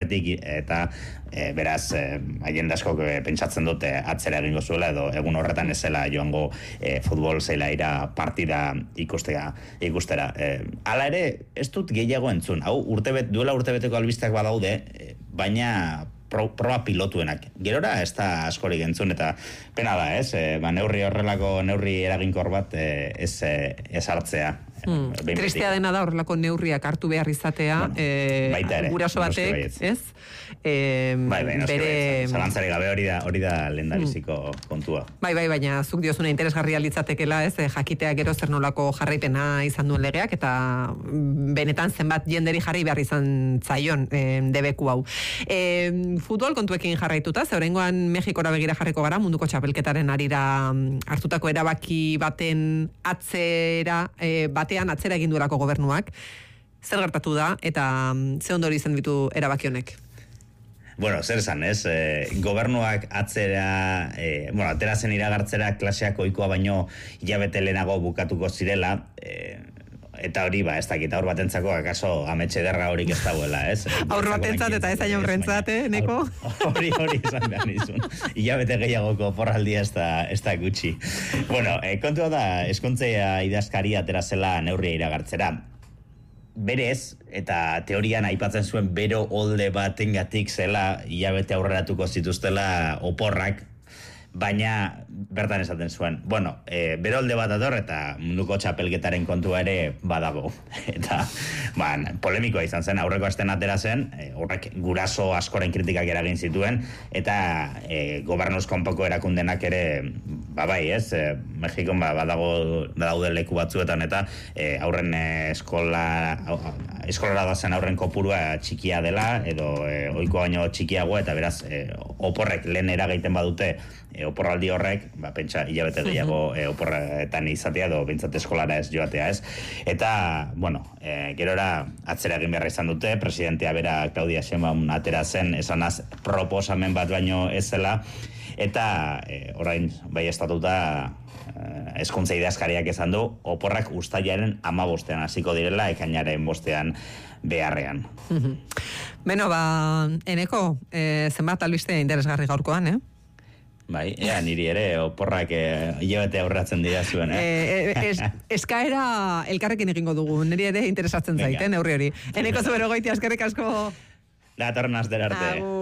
aurretik, eta beraz, haien askok pentsatzen dute atzera egingo zuela, edo egun horretan ezela joango futbol zeilaira partida ikustera. Hala ere, ez dut gehiago entzun. Hau, duela urtebeteko albisteak badaude, baina proba pilotuenak. Gerora ez da askorik entzun, eta pena da, ez? Neurri eraginkor bat ez hartzea. Tristea dena da horrelako neurriak hartu behar izatea, guraso batek, ez? Zalantzari gabe hori da lehendabiziko kontua. Baina zuk diozuna interesgarria litzatekela, ez? Jakitea gero zer nolako jarraipena izan duen legeak, eta benetan zenbat jenderi jarri behar izan zaion debeku hau. Futbol kontuekin jarraituta, zeurengoan Mexikora begira jarriko gara, munduko txapelketaren arira hartutako erabaki baten atzera egin duelako gobernuak. Zer gertatu da, eta ze ondori izan ditu erabaki honek? Bueno, zer esan, ez? Gobernuak atera zen iragartzera klaseak ohikoa baino hilabete lehenago bukatuko zirela, eta hori, ez dakit, aur batentzako akaso ametxe derra horik ez dagoela, ez? Aur batentzat eta ez aurrentzat, Neko? Hori izan behar nizun. Hilabete gehiagoko porraldia ez da gutxi. Bueno, kontua da, eskontzea idazkaria atera zela neurria iragartzera. Berez, eta teorian aipatzen zuen bero olde batengatik zela hilabete aurreratuko zituztela oporrak, baina bertan esaten zuen. Bueno, berolde bat dator eta munduko txapelketaren kontua ere badago. Eta, polemikoa izan zen, aurreko astean atera zen, horrek guraso askoren kritikak eragin zituen, eta gobernuz konpoko erakundenak ere, ez? Mexikon badaude leku batzuetan, eta aurren eskolara dazen aurren kopurua txikia dela, edo ohiko baino txikiago, eta beraz, oporrek lehen eragiten badute oporraldi horrek, pentsa hilabete gehiago oporretan izatea, edo bintzat eskolara ez joatea, ez? Eta, gerora atzera egin beharra izan dute, presidentea bera Claudia Sheinbaum atera zen, esanaz proposamen bat baino ez zela, eta orain bai estatuta hezkuntza idazkariak esan du, oporrak uztailaren 15ean hasiko direla, ekainaren 5ean beharrean. Beno, Eneko, zenbat albiste interesgarri gaurkoan, niri ere oporrak hilabete aurratzen dira zuen, Eskaera elkarrekin egingo dugu, niri ere interesatzen zaiten, neurri hori. Eneko Zuberogoitia, eskerrik asko. Datorren astera arte.